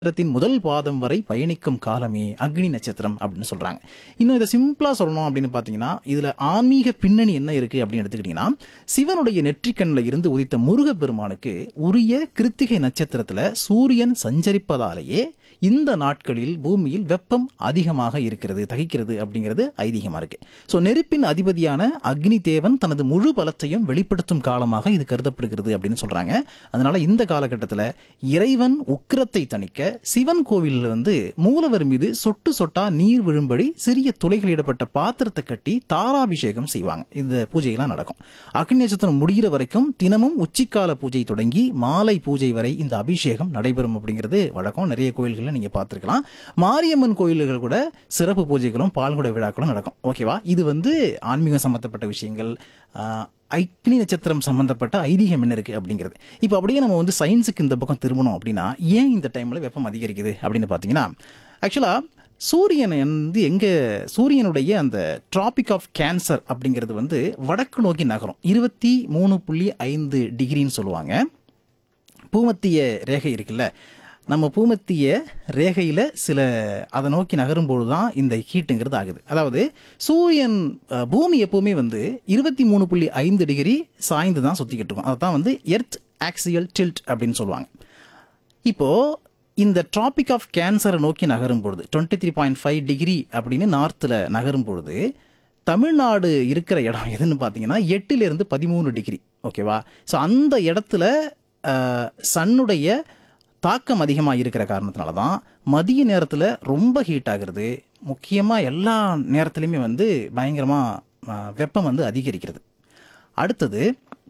நட்சத்திரத்தின் முதல் பாதம் வரை பயணிக்கும் காலமே அக்னி நட்சத்திரம் அப்படின்னு சொல்றாங்க. இன்னும் இதை சிம்பிளா சொல்லணும் அப்படின்னு பாத்தீங்கன்னா, இதுல ஆன்மீக பின்னணி என்ன இருக்கு அப்படின்னு எடுத்துக்கிட்டீங்கன்னா, சிவனுடைய நெற்றிக்கண்ணில் இருந்து உதித்த முருகப்பெருமானுக்கு உரிய கிருத்திகை நட்சத்திரத்துல சூரியன் சஞ்சரிப்பதாலேயே இந்த நாட்களில் பூமியில் வெப்பம் அதிகமாக இருக்கிறது, தகிக்கிறது அப்படிங்கிறது ஐதீகமா இருக்கு. ஸோ நெருப்பின் அதிபதியான அக்னி தேவன் தனது முழு பலத்தையும் வெளிப்படுத்தும் காலமாக இது கருதப்படுகிறது அப்படின்னு சொல்றாங்க. அதனால இந்த காலகட்டத்தில் இறைவன் உக்கிரத்தை தணிக்க சிவன் கோவிலில் வந்து மூலவர் மீது சொட்டு சொட்டா நீர் விழும்படி சிறிய துளைகளிடப்பட்ட பாத்திரத்தை கட்டி தாராபிஷேகம் செய்வாங்க. இந்த பூஜைகள்லாம் நடக்கும். அக்னி நட்சத்திரம் முடிகிற வரைக்கும் தினமும் உச்சிக்கால பூஜை தொடங்கி மாலை பூஜை வரை இந்த அபிஷேகம் நடைபெறும் அப்படிங்கிறது வழக்கம். நிறைய கோயில்கள் நீங்க பார்த்திருக்கலாம். மாரியம்மன் கோயில்கள் கூட சிறப்பு பூஜைகளும் பால்குட விழாக்களும் நடக்கும். ஓகேவா? இது வந்து ஆன்மீகம் சம்பந்தப்பட்ட விஷயங்கள். அக்னி நட்சத்திரம் சம்பந்தப்பட்ட ஐதீகம் என்ன இருக்கு அப்படிங்கிறது. இப்போ அப்படியே நம்ம வந்து சயின்ஸுக்கு இந்த பக்கம் திரும்பணும் அப்படின்னா, ஏன் இந்த டைம்ல வெப்பம் அதிகரிக்குது அப்படின்னு பார்த்தீங்கன்னா, ஆக்சுவலா சூரியன் வந்து சூரியனுடைய அந்த டிராபிக் ஆஃப் கேன்சர் அப்படிங்கிறது வந்து வடக்கு நோக்கி நகரும். 23.5 டிகிரின்னு சொல்லுவாங்க. பூமத்திய ரேகை இருக்குல்ல, நம்ம பூமத்திய ரேகையில் அதை நோக்கி நகரும்போது தான் இந்த ஹீட்டுங்கிறது ஆகுது. அதாவது சூரியன் பூமி எப்போவுமே வந்து 23.5 டிகிரி சாய்ந்து தான் சுற்றிக்கிட்டு இருக்கும். அதுதான் வந்து எர்த் ஆக்சியல் டில்ட் அப்படின்னு சொல்லுவாங்க. இப்போது இந்த டிராபிக் ஆஃப் கேன்சரை நோக்கி நகரும் பொழுது 23.5 டிகிரி அப்படின்னு நார்த்தில் நகரும் பொழுது தமிழ்நாடு இருக்கிற இடம் எதுன்னு பார்த்தீங்கன்னா 8லிருந்து 13 டிகிரி. ஓகேவா? ஸோ அந்த இடத்துல சன்னுடைய தாக்கம் அதிகமாக இருக்கிற காரணத்தினால தான் மதிய நேரத்தில் ரொம்ப ஹீட் ஆகிறது. முக்கியமாக எல்லா நேரத்துலையுமே வந்து பயங்கரமாக வெப்பம் வந்து அதிகரிக்கிறது. அடுத்தது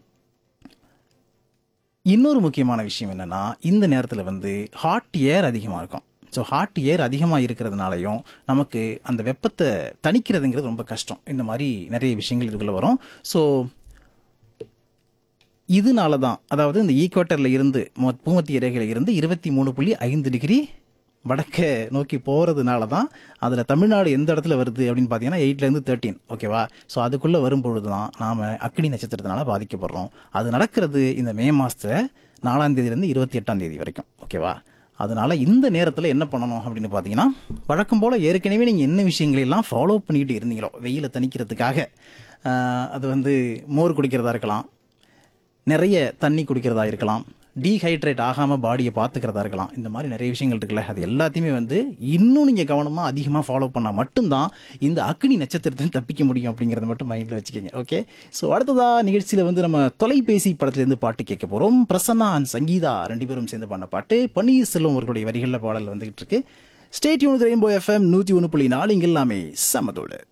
இன்னொரு முக்கியமான விஷயம் என்னென்னா, இந்த நேரத்தில் வந்து ஹாட் ஏர் அதிகமாக இருக்கும். ஸோ ஹாட் ஏர் அதிகமாக இருக்கிறதுனாலையும் நமக்கு அந்த வெப்பத்தை தணிக்கிறதுங்கிறது ரொம்ப கஷ்டம். இந்த மாதிரி நிறைய விஷயங்கள் இதுக்குள்ளே வரும். ஸோ இதனால தான், அதாவது இந்த ஈக்குவேட்டரில் இருந்து பூமத்திய ரேகையில் இருந்து 23.5 டிகிரி வடக்கே நோக்கி போகிறதுனால தான் அதில் தமிழ்நாடு எந்த இடத்துல வருது அப்படின்னு பார்த்தீங்கன்னா 8லேருந்து 13. ஓகேவா? ஸோ அதுக்குள்ளே வரும்பொழுது தான் நாம் அக்னி நட்சத்திரத்தினால பாதிக்கப்படுறோம். அது நடக்கிறது இந்த மே மாதத்தில் 4ஆம் தேதியிலேருந்து 28ஆம் தேதி வரைக்கும். ஓகேவா? அதனால் இந்த நேரத்தில் என்ன பண்ணணும் அப்படின்னு பார்த்தீங்கன்னா, வழக்கம் போல் ஏற்கனவே நீங்கள் என்ன விஷயங்களெல்லாம் ஃபாலோ பண்ணிக்கிட்டு இருந்தீங்களோ வெயிலை தணிக்கிறதுக்காக, அது வந்து மோர் குடிக்கிறதா இருக்கலாம், நிறைய தண்ணி குடிக்கிறதா இருக்கலாம், டீஹைட்ரேட் ஆகாமல் பாடியை பார்த்துக்கிறதா இருக்கலாம். இந்த மாதிரி நிறைய விஷயங்கள் இருக்குல்ல, அது எல்லாத்தையுமே வந்து இன்னும் நீங்கள் கவனமாக அதிகமாக ஃபாலோ பண்ணால் மட்டும்தான் இந்த அக்னி நட்சத்திரத்தையும் தப்பிக்க முடியும் அப்படிங்கிறத மட்டும் மைண்டில் வச்சுக்கோங்க. ஓகே? ஸோ அடுத்ததாக நிகழ்ச்சியில் வந்து நம்ம தொலைபேசி படத்துலேருந்து பாட்டு கேட்க போகிறோம். பிரசன்னா அண்ட் சங்கீதா 2 பேரும் சேர்ந்து பண்ண பாட்டு. பன்னீர்செல்வம் அவர்களுடைய வரிகளில் பாடல் வந்துகிட்டு இருக்கு. ஸ்டே டியூன் ரெயின்போ FM 101.4 இங்க எல்லாமே சமதோடு.